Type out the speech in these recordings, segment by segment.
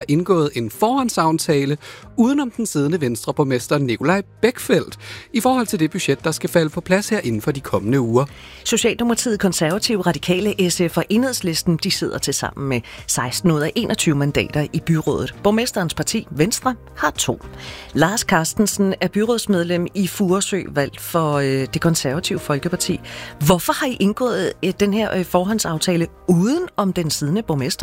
indgået en forhåndsaftale udenom den siddende Venstreborgmester Nikolaj Bækfeldt i forhold til det budget, der skal falde på plads her inden for de kommende uger. Socialdemokratiet, Konservative, Radikale, SF og Enhedslisten, de sidder til sammen med 16 ud af 21 mandater i byrådet. Borgmesterens parti, Venstre, har 2. Lars Carstensen er byrådsmedlem i Furesø, valgt for det konservative Folkeparti. Hvorfor har I indgået den her forhåndsaftale uden om den siddende borgmester?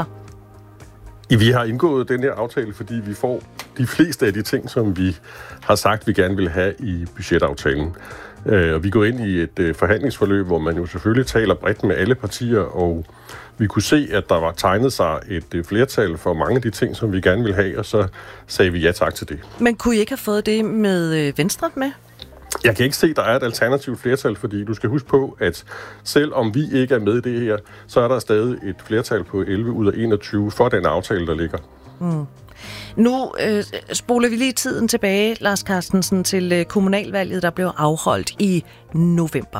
Vi har indgået den her aftale, fordi vi får de fleste af de ting, som vi har sagt, vi gerne vil have i budgetaftalen. Og vi går ind i et forhandlingsforløb, hvor man jo selvfølgelig taler bredt med alle partier, og vi kunne se, at der var tegnet sig et flertal for mange af de ting, som vi gerne vil have, og så sagde vi ja tak til det. Men kunne I ikke have fået det med Venstre med? Jeg kan ikke se, at der er et alternativt flertal, fordi du skal huske på, at selv om vi ikke er med i det her, så er der stadig et flertal på 11 ud af 21 for den aftale, der ligger. Nu spoler vi lige tiden tilbage, Lars Carstensen, til kommunalvalget, der blev afholdt i november.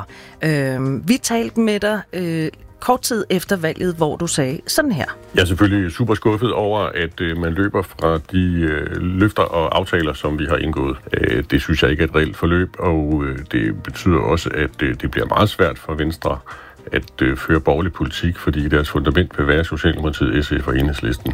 Vi talte med dig kort tid efter valget, hvor du sagde sådan her. Jeg er selvfølgelig super skuffet over, at man løber fra de løfter og aftaler, som vi har indgået. Det synes jeg ikke er et reelt forløb, og det betyder også, at det bliver meget svært for Venstre at føre borgerlig politik, fordi deres fundament vil være Socialdemokratiet, SF og Enhedslisten.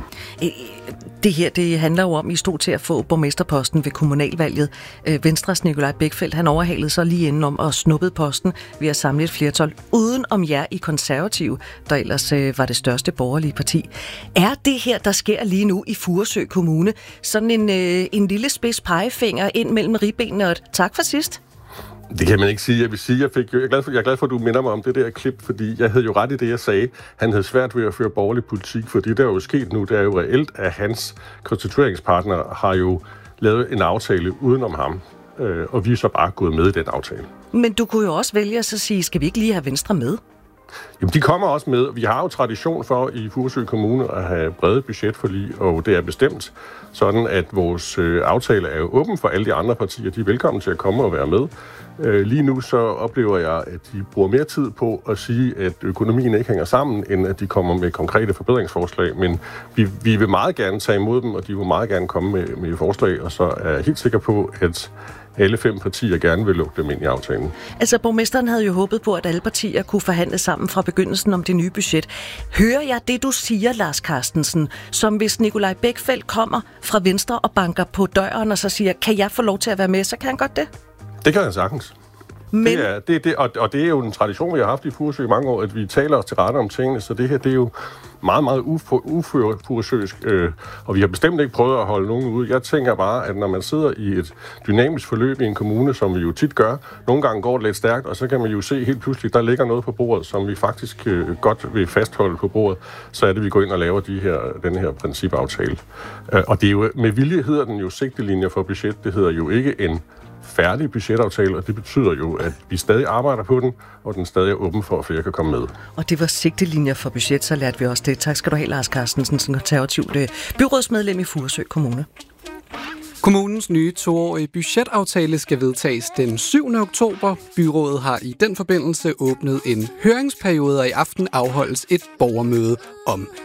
Det her, det handler jo om, I stod til at få borgmesterposten ved kommunalvalget. Venstres Nikolaj Bækfeldt, han overhalede så lige indenom og snuppede posten ved at samle et flertal uden om jer i Konservative, der ellers var det største borgerlige parti. Er det her, der sker lige nu i Furesø Kommune, sådan en lille spids pegefinger ind mellem ribbenene og et tak for sidst? Det kan man ikke sige. Jeg vil sige, jeg er glad for, at du minder mig om det der klip, fordi jeg havde jo ret i det, jeg sagde. Han havde svært ved at føre borgerlig politik, fordi det, der er jo sket nu, det er jo reelt, at hans konstitueringspartner har jo lavet en aftale udenom ham, og vi er så bare gået med i den aftale. Men du kunne jo også vælge at så sige, skal vi ikke lige have Venstre med? Jamen, de kommer også med. Vi har jo tradition for i Furesø Kommune at have brede budgetforlig, og det er bestemt sådan, at vores aftale er jo åben for alle de andre partier. De er velkommen til at komme og være med. Lige nu så oplever jeg, at de bruger mere tid på at sige, at økonomien ikke hænger sammen, end at de kommer med konkrete forbedringsforslag. Men vi vil meget gerne tage imod dem, og de vil meget gerne komme med forslag, og så er jeg helt sikker på, at alle 5 partier gerne vil lukke dem ind i aftalen. Altså, borgmesteren havde jo håbet på, at alle partier kunne forhandle sammen fra begyndelsen om det nye budget. Hører jeg det, du siger, Lars Carstensen, som hvis Nikolaj Bækfeldt kommer fra Venstre og banker på døren og så siger, kan jeg få lov til at være med, så kan han godt det? Det kan jeg sagtens. Men... Det er jo en tradition, vi har haft i Furesø i mange år, at vi taler os til rette om tingene, så det her, det er jo meget, meget ufuresøsk, og vi har bestemt ikke prøvet at holde nogen ude. Jeg tænker bare, at når man sidder i et dynamisk forløb i en kommune, som vi jo tit gør, nogle gange går det lidt stærkt, og så kan man jo se helt pludselig, der ligger noget på bordet, som vi faktisk godt vil fastholde på bordet, så er det, vi går ind og laver den her principaftale. Og det er jo, med vilje hedder den jo sigtelinjer for budget, det hedder jo ikke en færdig budgetaftale, og det betyder jo, at vi stadig arbejder på den, og den stadig er åben for, at flere kan komme med. Og det var sigtelinjer for budget, så lærte vi også det. Tak skal du have, Lars Carstensen, som konservativt byrådsmedlem i Furesø Kommune. Kommunens nye 2-årige budgetaftale skal vedtages den 7. oktober. Byrådet har i den forbindelse åbnet en høringsperiode, og i aften afholdes et borgermøde om